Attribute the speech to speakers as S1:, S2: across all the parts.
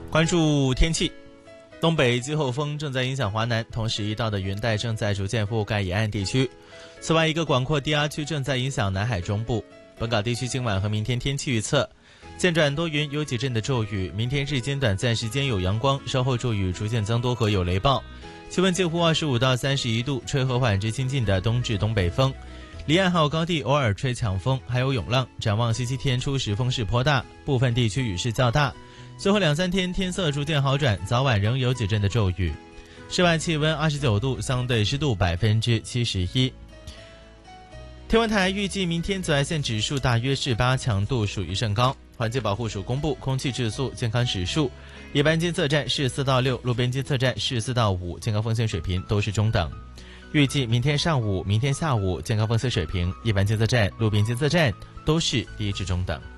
S1: 关注天气，东北季候风正在影响华南，同时一道的云带正在逐渐覆盖沿岸地区。此外，一个广阔低压区正在影响南海中部。本港地区今晚和明天天气预测：渐转多云，有几阵的骤雨。明天日间短暂时间有阳光，稍后骤雨逐渐增多和有雷暴。气温介乎25到31度，吹和缓至清劲的东至东北风。离岸还有高地偶尔吹强风，还有涌浪。展望星期天初时风势颇大，部分地区雨势较大。最后2-3天天色逐渐好转，早晚仍有几阵的骤雨。室外气温29度，相对湿度71%。天文台预计明天紫外线指数大约是8，强度属于甚高。环境保护署公布空气质素健康指数，一般监测站是4到6，路边监测站是4到5，健康风险水平都是中等。预计明天上午、明天下午健康风险水平，一般监测站、路边监测站都是低至中等。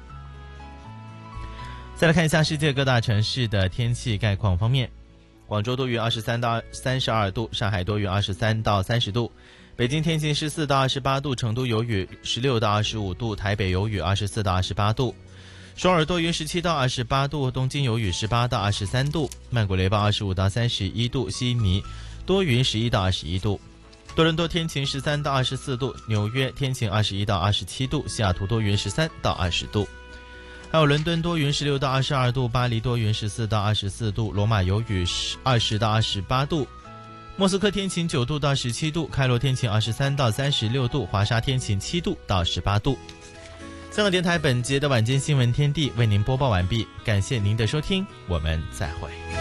S1: 再来看一下世界各大城市的天气概况方面，广州多云23到32度，上海多云23到30度，北京天晴14到28度，成都有雨16到25度，台北有雨24到28度，首尔多云17到28度，东京有雨18到23度，曼谷雷暴25到31度，悉尼多云11到21度，多伦多天晴13到24度，纽约天晴21到27度，西雅图多云13到20度，还有伦敦多云16到22度，巴黎多云14到24度，罗马有雨20到28度，莫斯科天晴9度到17度，开罗天晴23到36度，华沙天晴7度到18度。香港电台本节的晚间新闻天地为您播报完毕，感谢您的收听，我们再会。